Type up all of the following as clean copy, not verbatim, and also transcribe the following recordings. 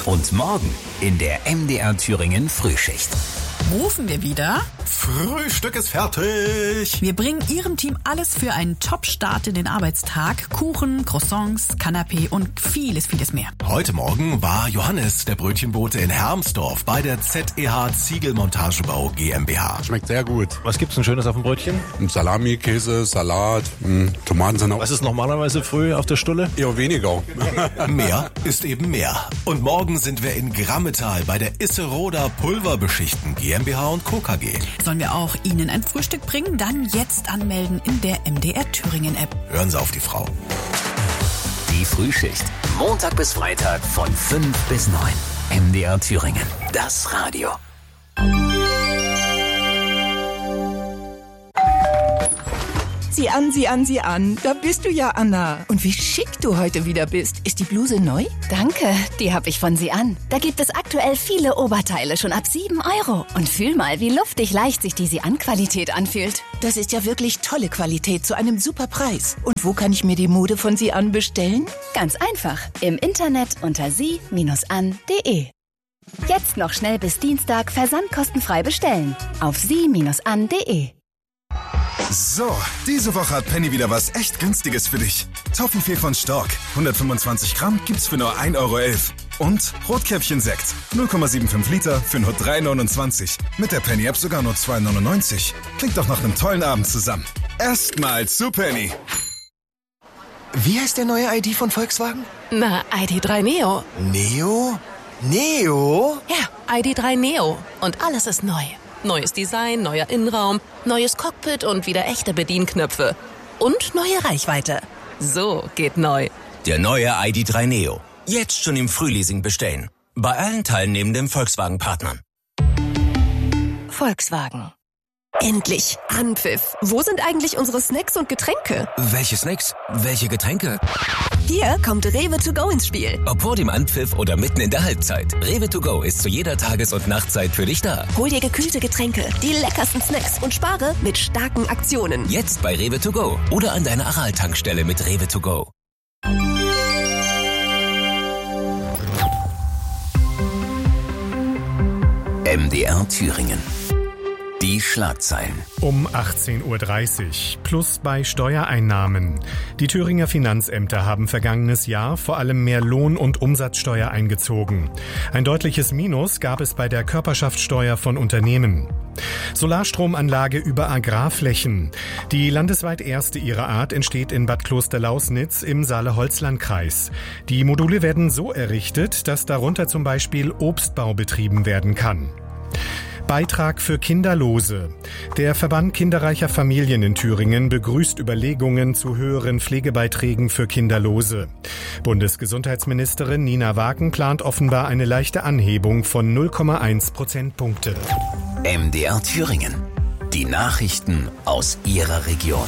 Und morgen in der MDR Thüringen Frühschicht. Rufen wir wieder? Frühstück ist fertig. Wir bringen Ihrem Team alles für einen Top-Start in den Arbeitstag. Kuchen, Croissants, Kanapé und vieles, vieles mehr. Heute Morgen war Johannes, der Brötchenbote in Hermsdorf, bei der ZEH Ziegelmontagebau GmbH. Schmeckt sehr gut. Was gibt's denn Schönes auf dem Brötchen? Salami, Käse, Salat, Tomatensalat. Was ist normalerweise früh auf der Stulle? Eher weniger. Mehr ist eben mehr. Und morgen sind wir in Grammetal bei der Isseroda Pulverbeschichten GmbH und Co. KG. Sollen wir auch Ihnen ein Frühstück bringen? Dann jetzt anmelden in der MDR Thüringen App. Hören Sie auf die Frau. Die Frühschicht. Montag bis Freitag von 5 bis 9. MDR Thüringen. Das Radio. Sieh an, sieh an, sieh an. Da bist du ja, Anna. Und wie schick du heute wieder bist. Ist die Bluse neu? Danke, die habe ich von Sie an. Da gibt es aktuell viele Oberteile schon ab 7 €. Und fühl mal, wie luftig leicht sich die Sie-an-Qualität anfühlt. Das ist ja wirklich tolle Qualität zu einem super Preis. Und wo kann ich mir die Mode von Sie an bestellen? Ganz einfach. Im Internet unter sie-an.de. Jetzt noch schnell bis Dienstag versandkostenfrei bestellen. Auf sie-an.de. So, diese Woche hat Penny wieder was echt Günstiges für dich. Toffifee von Stork, 125 Gramm gibt's für nur 1,11 €. Und Rotkäppchen-Sekt, 0,75 Liter für nur 3,29 €. Mit der Penny-App sogar nur 2,99 €. Klingt doch nach einem tollen Abend zusammen. Erstmal zu Penny. Wie heißt der neue ID von Volkswagen? Na, ID.3 Neo. Neo? Neo? Ja, ID.3 Neo. Und alles ist neu. Neues Design, neuer Innenraum, neues Cockpit und wieder echte Bedienknöpfe. Und neue Reichweite. So geht neu. Der neue ID.3 Neo. Jetzt schon im Frühleasing bestellen. Bei allen teilnehmenden Volkswagen-Partnern. Volkswagen. Endlich. Anpfiff. Wo sind eigentlich unsere Snacks und Getränke? Welche Snacks? Welche Getränke? Hier kommt Rewe to go ins Spiel. Ob vor dem Anpfiff oder mitten in der Halbzeit. Rewe to go ist zu jeder Tages- und Nachtzeit für dich da. Hol dir gekühlte Getränke, die leckersten Snacks und spare mit starken Aktionen. Jetzt bei Rewe to go oder an deiner Aral-Tankstelle mit Rewe to go. MDR Thüringen. Die Schlagzeilen. Um 18:30 Uhr plus bei Steuereinnahmen. Die Thüringer Finanzämter haben vergangenes Jahr vor allem mehr Lohn- und Umsatzsteuer eingezogen. Ein deutliches Minus gab es bei der Körperschaftssteuer von Unternehmen. Solarstromanlage über Agrarflächen. Die landesweit erste ihrer Art entsteht in Bad Klosterlausnitz im Saale-Holzland-Kreis. Die Module werden so errichtet, dass darunter zum Beispiel Obstbau betrieben werden kann. Beitrag für Kinderlose. Der Verband kinderreicher Familien in Thüringen begrüßt Überlegungen zu höheren Pflegebeiträgen für Kinderlose. Bundesgesundheitsministerin Nina Wagen plant offenbar eine leichte Anhebung von 0,1 Prozentpunkte. MDR Thüringen. Die Nachrichten aus Ihrer Region.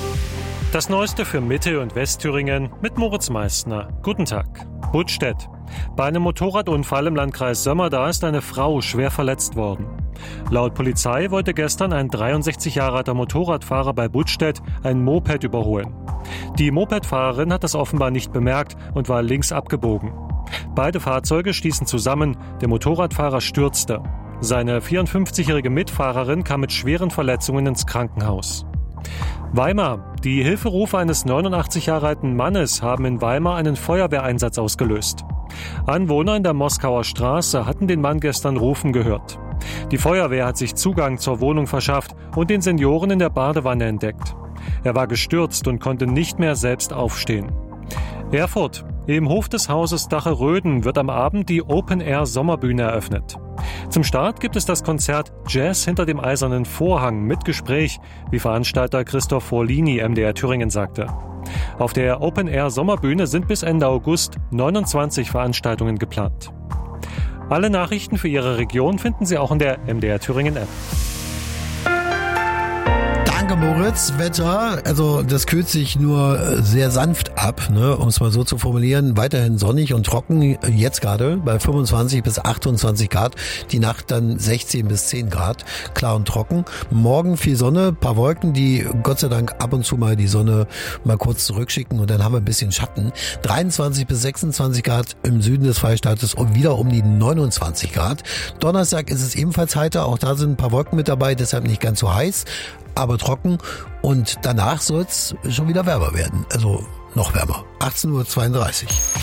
Das Neueste für Mitte- und Westthüringen mit Moritz Meissner. Guten Tag. Budstedt. Bei einem Motorradunfall im Landkreis Sömmerda ist eine Frau schwer verletzt worden. Laut Polizei wollte gestern ein 63 Jahre alter Motorradfahrer bei Budstedt ein Moped überholen. Die Mopedfahrerin hat das offenbar nicht bemerkt und war links abgebogen. Beide Fahrzeuge stießen zusammen, der Motorradfahrer stürzte. Seine 54-jährige Mitfahrerin kam mit schweren Verletzungen ins Krankenhaus. Weimar. Die Hilferufe eines 89 Jahre alten Mannes haben in Weimar einen Feuerwehreinsatz ausgelöst. Anwohner in der Moskauer Straße hatten den Mann gestern rufen gehört. Die Feuerwehr hat sich Zugang zur Wohnung verschafft und den Senioren in der Badewanne entdeckt. Er war gestürzt und konnte nicht mehr selbst aufstehen. Erfurt. Im Hof des Hauses Dache-Röden wird am Abend die Open-Air-Sommerbühne eröffnet. Zum Start gibt es das Konzert Jazz hinter dem eisernen Vorhang mit Gespräch, wie Veranstalter Christoph Forlini MDR Thüringen sagte. Auf der Open-Air-Sommerbühne sind bis Ende August 29 Veranstaltungen geplant. Alle Nachrichten für Ihre Region finden Sie auch in der MDR Thüringen App. Danke, Moritz. Wetter, also das kühlt sich nur sehr sanft ab, ne, um es mal so zu formulieren. Weiterhin sonnig und trocken, jetzt gerade bei 25 bis 28 Grad. Die Nacht dann 16 bis 10 Grad, klar und trocken. Morgen viel Sonne, paar Wolken, die Gott sei Dank ab und zu mal die Sonne mal kurz zurückschicken und dann haben wir ein bisschen Schatten. 23 bis 26 Grad im Süden des Freistaates und wieder um die 29 Grad. Donnerstag ist es ebenfalls heiter, auch da sind ein paar Wolken mit dabei, deshalb nicht ganz so heiß, aber trocken und danach soll es schon wieder wärmer werden, also noch wärmer. 18:32 Uhr.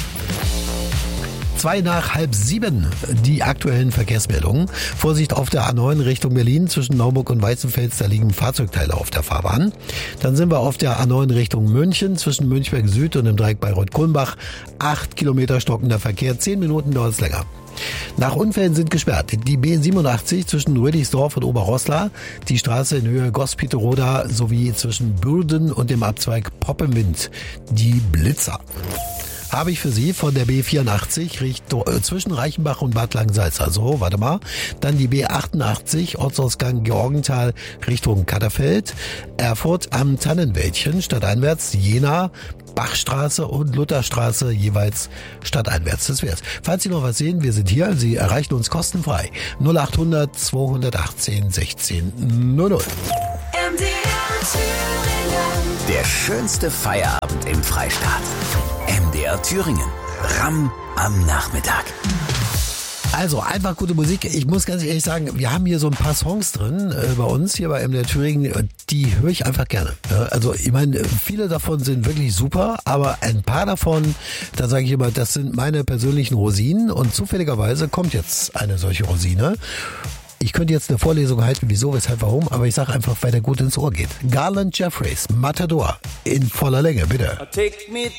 6:06 die aktuellen Verkehrsmeldungen. Vorsicht auf der A9 Richtung Berlin zwischen Naumburg und Weißenfels, da liegen Fahrzeugteile auf der Fahrbahn. Dann sind wir auf der A9 Richtung München zwischen Münchberg Süd und dem Dreieck Bayreuth-Kulmbach. 8 Kilometer stockender Verkehr, 10 Minuten dauert es länger. Nach Unfällen sind gesperrt die B87 zwischen Rödigsdorf und Oberroßla, die Straße in Höhe Gospiteroda sowie zwischen Bürden und dem Abzweig Poppenwind, die Blitzer. Habe ich für Sie von der B84 zwischen Reichenbach und Bad Langensalza. So, warte mal. Dann die B88 Ortsausgang Georgenthal Richtung Katterfeld. Erfurt am Tannenwäldchen stadteinwärts. Jena, Bachstraße und Lutherstraße jeweils stadteinwärts. Das wär's. Falls Sie noch was sehen, wir sind hier. Sie erreichen uns kostenfrei. 0800 218 16 00. Der schönste Feierabend im Freistaat. MDR Thüringen. Ram am Nachmittag. Also einfach gute Musik. Ich muss ganz ehrlich sagen, wir haben hier so ein paar Songs drin bei uns hier bei MDR Thüringen, die höre ich einfach gerne. Ja, also ich meine, viele davon sind wirklich super, aber ein paar davon, da sage ich immer, das sind meine persönlichen Rosinen und zufälligerweise kommt jetzt eine solche Rosine. Ich könnte jetzt eine Vorlesung halten, wieso, weshalb, warum, aber ich sage einfach, weil der gut ins Ohr geht. Garland Jeffries, Matador, in voller Länge, bitte. Take me